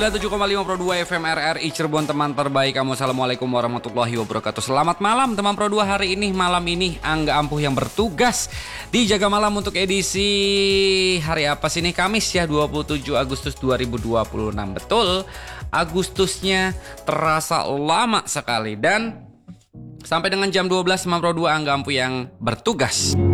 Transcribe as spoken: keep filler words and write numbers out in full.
sembilan puluh tujuh koma lima Pro dua F M R R I Cirebon, teman terbaik kamu. Assalamualaikum warahmatullahi wabarakatuh. Selamat malam teman Pro dua. Hari ini, malam ini Angga Ampuh yang bertugas di Jaga Malam untuk edisi hari apa sih ini? Kamis ya, dua puluh tujuh Agustus dua ribu dua puluh enam. Betul, Agustusnya terasa lama sekali. Dan sampai dengan jam dua belas teman Pro dua Angga Ampuh yang bertugas.